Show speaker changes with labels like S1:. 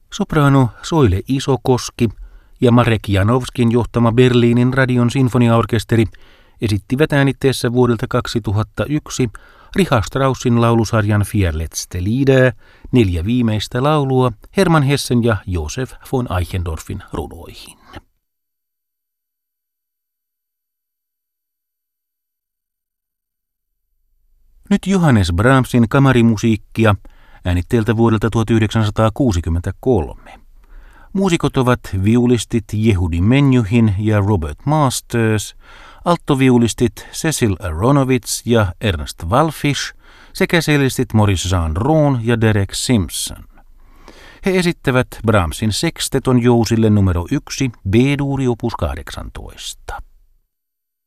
S1: Soprano Soile Isokoski ja Marek Janowskin johtama Berliinin radion sinfoniaorkesteri esittivät äänitteessä vuodelta 2001 Richard Straussin laulusarjan Vier letzte Lieder, 4 viimeistä laulua, Hermann Hessen ja Josef von Eichendorffin runoihin. Nyt Johannes Brahmsin kamarimusiikkia äänitteeltä vuodelta 1963. Muusikot ovat viulistit Yehudi Menuhin ja Robert Masters, alttoviulistit Cecil Aronowitz ja Ernst Wallfisch sekä cellistit Maurice Jean Rohn ja Derek Simpson. He esittävät Brahmsin seksteton jousille numero 1 B-duuri opus 18.